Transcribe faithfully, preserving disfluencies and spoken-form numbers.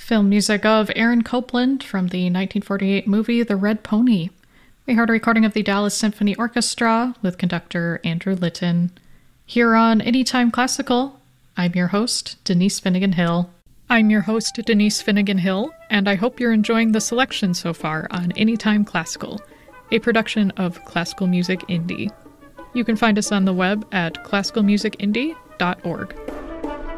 Film music of Aaron Copland from the nineteen forty-eight movie The Red Pony. We heard a recording of the Dallas Symphony Orchestra with conductor Andrew Litton. Here on Anytime Classical, I'm your host, Denise Finnegan Hill. I'm your host, Denise Finnegan Hill, and I hope you're enjoying the selection so far on Anytime Classical, a production of Classical Music Indie. You can find us on the web at classical music indie dot org.